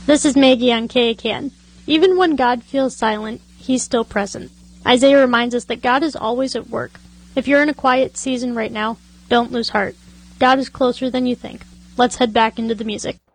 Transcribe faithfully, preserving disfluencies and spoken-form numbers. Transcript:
This is Maggie on K A K N. Even when God feels silent, He's still present. Isaiah reminds us that God is always at work. If you're in a quiet season right now, don't lose heart. God is closer than you think. Let's head back into the music.